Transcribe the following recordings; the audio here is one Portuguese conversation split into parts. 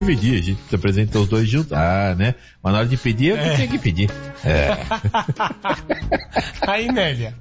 dividir, a gente se apresentou os dois juntos, né? Mas na hora de pedir, eu tinha que pedir. Aí, Nélia.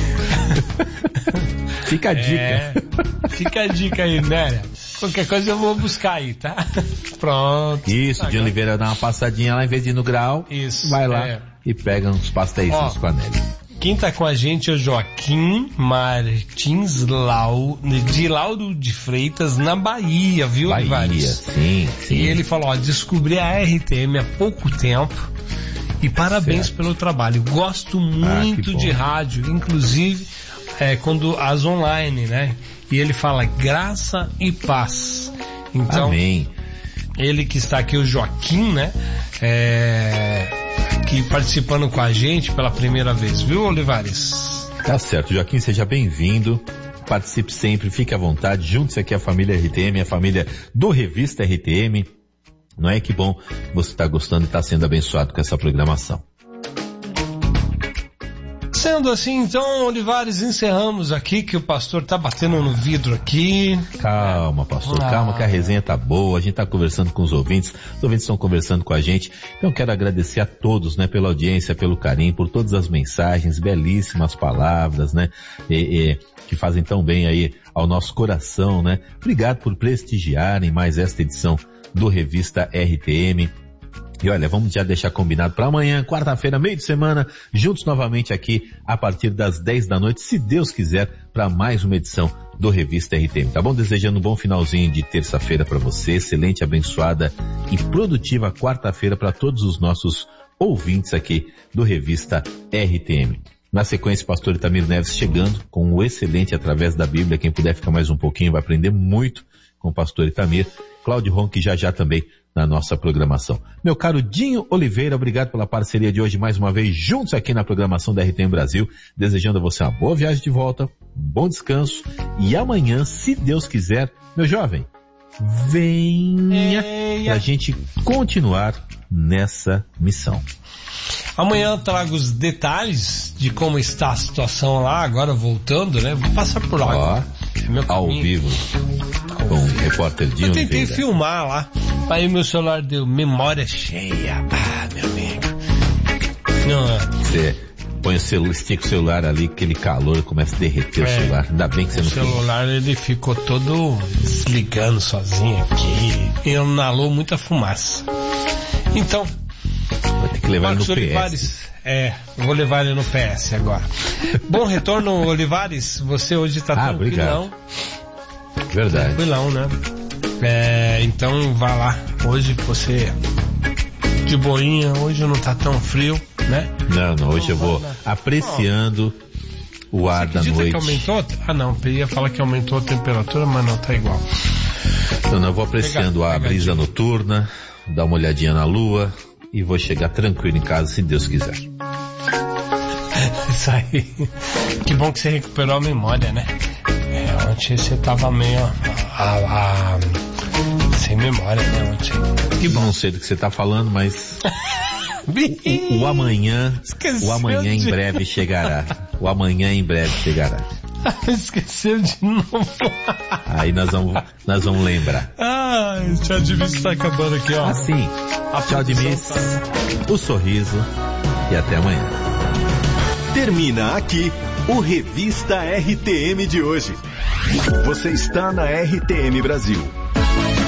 Fica a dica. Fica a dica aí, Nélia. Qualquer coisa eu vou buscar aí, tá? Pronto. Isso, de Oliveira dá uma passadinha lá, em vez de ir no Grau, vai lá e pega uns pastéis com a Nélia. Quem tá com a gente é o Joaquim Martins de Lauro de Freitas, na Bahia, viu, Bahia, sim. E ele falou, descobri a RTM há pouco tempo e parabéns pelo trabalho. Gosto muito de rádio, inclusive quando as online, né? E ele fala graça e paz. Então, amém. Ele que está aqui, o Joaquim, né? Aqui participando com a gente pela primeira vez, viu, Olivares? Tá certo, Joaquim, seja bem-vindo. Participe sempre, fique à vontade. Junte-se aqui à família RTM, a família do Revista RTM. Não é que bom você está gostando e está sendo abençoado com essa programação. Sendo assim, então, Olivares, encerramos aqui, que o pastor tá batendo no vidro aqui. Calma, pastor, calma, que a resenha tá boa, a gente tá conversando com os ouvintes estão conversando com a gente. Então, quero agradecer a todos, né, pela audiência, pelo carinho, por todas as mensagens, belíssimas palavras, né, que fazem tão bem aí ao nosso coração, né. Obrigado por prestigiarem mais esta edição do Revista RTM. E olha, vamos já deixar combinado para amanhã, quarta-feira, meio de semana, juntos novamente aqui a partir das 10 da noite, se Deus quiser, para mais uma edição do Revista RTM, tá bom? Desejando um bom finalzinho de terça-feira para você, excelente, abençoada e produtiva quarta-feira para todos os nossos ouvintes aqui do Revista RTM. Na sequência, pastor Itamir Neves chegando com o excelente Através da Bíblia. Quem puder ficar mais um pouquinho vai aprender muito com o pastor Itamir. Cláudio Ronque já também na nossa programação. Meu caro Dinho Oliveira, obrigado pela parceria de hoje mais uma vez, juntos aqui na programação da RTM Brasil, desejando a você uma boa viagem de volta, bom descanso, e amanhã, se Deus quiser, meu jovem, venha pra gente continuar nessa missão. Amanhã eu trago os detalhes de como está a situação lá, agora voltando, né? Vou passar por lá. Ao vivo, com o repórter Dinho Eu tentei Oliveira. filmar lá, aí meu celular deu memória cheia. Meu amigo. Você põe estica o celular ali, aquele calor começa a derreter o celular. Ainda bem que você não O celular ele ficou todo desligando sozinho aqui. E inalou muita fumaça. Então, vai ter que levar Marcos no PS. Olivares, vou levar ele no PS agora. Bom retorno, Olivares. Você hoje tá tranquilão. Obrigado. Verdade. Tranquilão, né? Então vá lá. Hoje você de boinha, hoje não tá tão frio, né? Não, hoje eu vou apreciando o ar da noite. Que aumentou? Não, eu ia falar que aumentou a temperatura, mas não, tá igual. Então eu vou apreciando a brisa noturna, dar uma olhadinha na lua e vou chegar tranquilo em casa, se Deus quiser. Isso aí. Que bom que você recuperou a memória, né? Ontem você tava meio sem memória, né? Ontem. Que bom. Não sei do que você tá falando, mas o amanhã em breve chegará. O amanhã em breve chegará. Esqueceu de novo. Aí nós vamos lembrar. O tchau de miss tá acabando aqui, ó. Assim, tchau de miss, o sorriso e até amanhã. Termina aqui o Revista RTM de hoje. Você está na RTM Brasil.